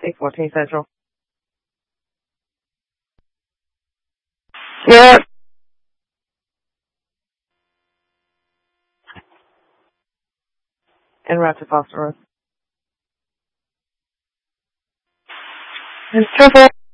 814 Central. Yes. En route to Foster Road. It's 2-4.